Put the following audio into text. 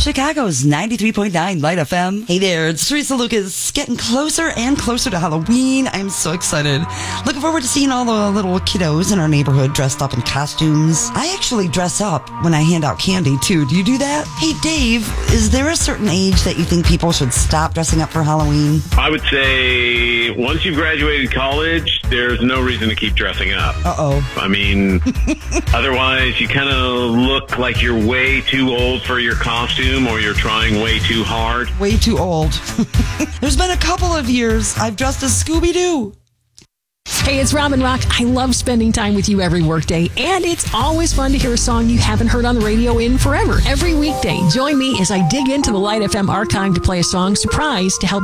Chicago's 93.9 Light FM. Hey there, it's Teresa Lucas, getting closer and closer to Halloween. I'm so excited. Looking forward to seeing all the little kiddos in our neighborhood dressed up in costumes. I actually dress up when I hand out candy, too. Do you do that? Hey, Dave, is there a certain age that you think people should stop dressing up for Halloween? I would say once you've graduated college, there's no reason to keep dressing up. Uh-oh. I mean, otherwise you kind of look like you're way too old for your costume or you're trying way too hard. Way too old. There's been a couple of years I've dressed as Scooby-Doo. Hey, it's Robin Rock. I love spending time with you every workday, and it's always fun to hear a song you haven't heard on the radio in forever. Every weekday, join me as I dig into the Light FM archive to play a song surprise to help